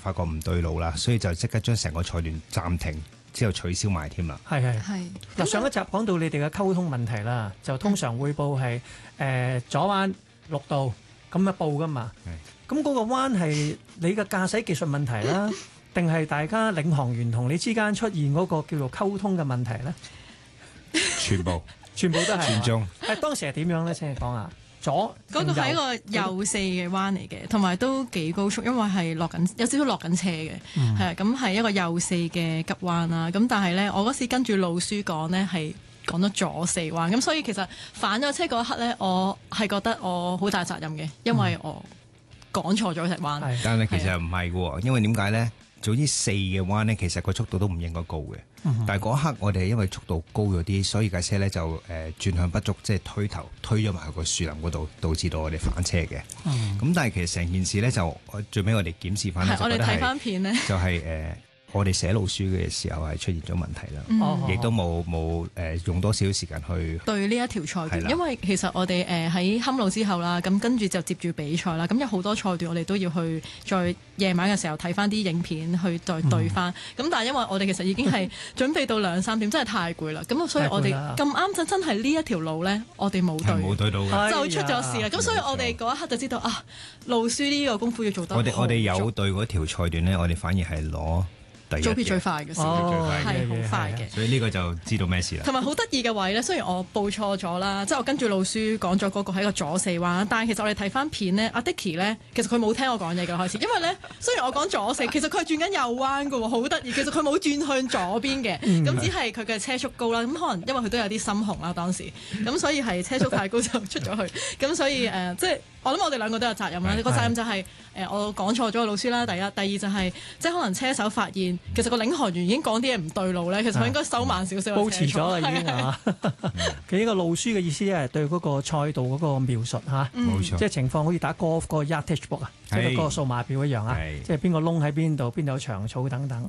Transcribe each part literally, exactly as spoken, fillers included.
發覺唔對路啦，所以就即刻將成個賽段暫停，之後取消埋添啦。 係係係嗱，上一集講到你哋嘅溝通問題啦，就通常會報係誒、呃、左彎六度咁樣報噶嘛。咁嗰個彎係你嘅駕駛技術問題啦，定係大家領航員同你之間出現嗰個叫做溝通嘅問題咧？ 全部全部都係全中。 誒當時係點樣咧？請你講下。左嗰個係一個右四嘅彎嚟嘅，同埋都幾高速，因為係落緊有少少落緊車嘅，係咁係一個右四嘅急彎啦。咁但係咧，我嗰時跟住路書講咧係講咗左四彎，咁所以其實反咗車嗰一刻咧，我係覺得我好大責任嘅，因為我講錯咗隻彎。 係但係其實唔係嘅喎，因為點解咧？總之四嘅彎咧，其實個速度都唔應該高嘅。 嗯但係嗰一刻我哋因為速度高咗啲，所以架車咧就誒、呃、轉向不足，即係推頭推咗埋去個樹林嗰度，導致到我哋反車嘅。咁、 嗯、 但係其實成件事咧就最尾我哋檢視翻咧， 我哋睇翻片咧， 就係、是、誒。呃我哋寫路書嘅時候係出現咗問題啦，亦、嗯、都冇冇誒用多少時間去對呢一條賽段，因為其實我哋誒喺坎路之後啦，咁跟住就接住比賽啦，咁有好多賽段我哋都要去再夜晚嘅時候睇翻啲影片去再對翻，咁、嗯、但係因為我哋其實已經係準備到兩三點，真係太攰啦，咁所以我哋咁啱真真係呢一條路咧，我哋冇對， 冇對到嘅， 就出咗事啦，咁、哎、所以我哋嗰一刻就知道啊，路書呢個功夫要做得好。 我哋我哋有對嗰條賽段咧，我哋反而係攞組別最快嘅時候，係好快嘅， 所以呢個就知道咩事啦。 同埋好得意嘅位咧，雖然我報錯咗啦，即係我跟住路書講咗嗰個係一個左四彎，但係其實我哋睇翻片咧，阿 Dicky 咧，其實佢冇聽我講嘢嘅開始，因為咧雖然我講左四，其實佢係轉緊右彎嘅喎，好得意。其實佢冇轉向左邊嘅，咁只係佢嘅車速高啦。咁可能因為佢都有啲心紅啦當時，咁所以係車速太高就出咗去。咁所以誒、呃，即係我諗我哋兩個都有責任啦。個責任就係、是、誒、呃、我講錯咗個路書啦，第一，第二就係、是、即係可能車手發現。其實個領航員已經講啲嘢唔對路咧，其實佢應該收慢少少。 報遲咗啦已經啊！其實呢個路書嘅意思係對嗰個賽道嗰個描述嚇， 冇錯， 即係情況好似打 golf 嗰個 yardage book 啊，即係嗰個數碼表一樣啊，即係邊個窿喺邊度，邊度有長草等等。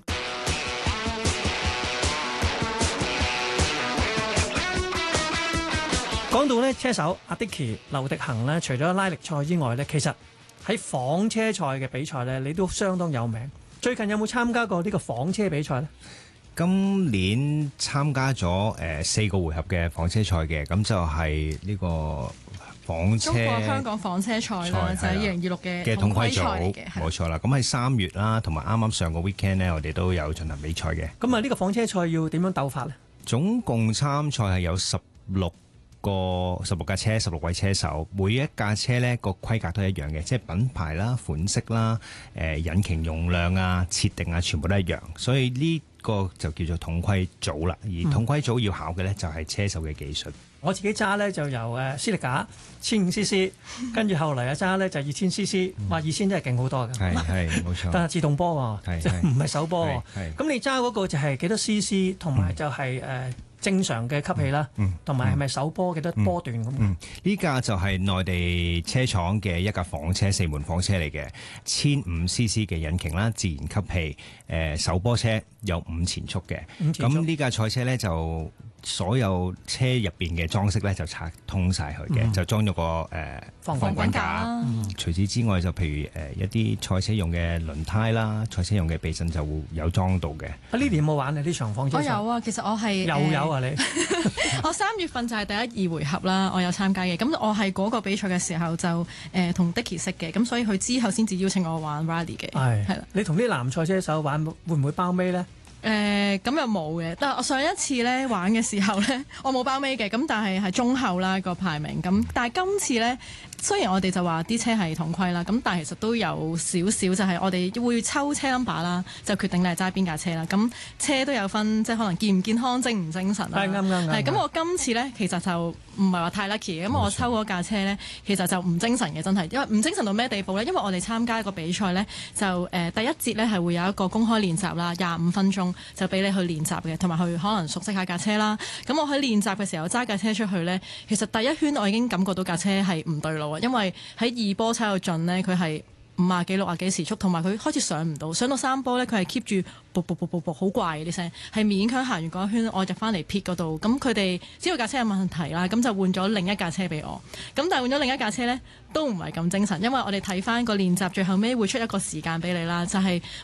講到呢車手阿 Dicky 劉迪恒呢，除咗拉力賽之外呢，其實喺房車賽嘅比賽呢，你都相當有名。最近有冇參加過呢個房車比賽呢？ 今年參加咗誒、呃、四個回合嘅房車賽嘅，咁就係呢個房車中國香港房車賽啦，就係二零二六嘅統規賽嚟嘅， 冇錯啦。咁喺三月啦，同埋啱啱上個 weekend 呢，我哋都有進行比賽嘅。 咁啊，呢個房車賽要點樣鬥法呢？ 總共參賽係有十六個十六架車，十六位車手，每一架車呢個規格都係一樣嘅，即係品牌啦、款式啦、誒、呃、引擎容量啊、設定啊，全部都一樣。所以呢個就叫做統規組啦。而統規組要考嘅呢，就係車手嘅技術。 我自己揸呢，就由誒斯力架千五 C C， 跟住後嚟啊揸呢就二千 C C， 哇二千真係勁好多㗎。 係係冇錯。 但係自動波喎，即係唔係手波喎。咁你揸嗰個就係幾多 C C， 同埋就係、是、誒。呃正常嘅吸氣啦，同埋係咪手波幾多波段咁？呢、 嗯、架就係內地車廠嘅一架房車，四門房車嚟嘅，千五 C C 嘅引擎啦，自然吸氣，誒、呃、手波車有五前速嘅。咁呢架賽車呢，就所有車入邊嘅裝飾呢，就拆通晒佢嘅，就裝咗個誒、呃、 防滾架。除此之外就譬如誒、呃、一啲賽車用嘅輪胎啦，賽車用嘅避震就會有裝到嘅。 啊呢年有冇玩啊？呢場房車賽？ 我有啊，其實我係又有啊你。 我三月份就係第一二回合啦，我有參加嘅。咁我係嗰個比賽嘅時候就誒同、呃、Dicky 識嘅，咁所以佢之後先至邀請我玩 Rally 嘅。係係啦， 你同啲男賽車手玩會唔會包尾咧？ 誒、呃、咁又冇嘅，但係我上一次咧玩嘅時候咧，我冇包尾嘅，咁但係係中後啦個排名。咁但係今次咧，雖然我哋就話啲車係統規啦，咁但係其實都有少少就係我哋會抽車 number 啦，就決定你係揸邊架車啦。咁車都有分，即係可能健唔健康、精唔精神啦。 係啱啱啱。係咁，我今次咧其實就唔係話太 lucky 嘅，咁我抽嗰架車咧其實就唔精神嘅，真係，因為唔精神到咩地步咧？因為我哋參加一個比賽咧，就誒、呃、第一節咧係會有一個公開練習啦，廿五分鐘就俾你去練習嘅，同埋去可能熟悉下架車啦。咁我喺練習嘅時候揸架車出去咧，其實第一圈我已經感覺到架車係唔對路啊，因為喺二波差到盡咧，佢係五啊幾六啊幾時速，同埋佢開始上唔到，上到三波咧，佢係 keep 住卜卜卜卜卜好怪嘅啲聲，係勉強行完嗰一圈，我入翻嚟 pit 嗰度，咁佢哋知道架車有問題啦，咁就換咗另一架車俾我，咁但係換咗另一架車咧都唔係咁精神，因為我哋睇翻個練習最後尾會出一個時間俾你啦，就係、是、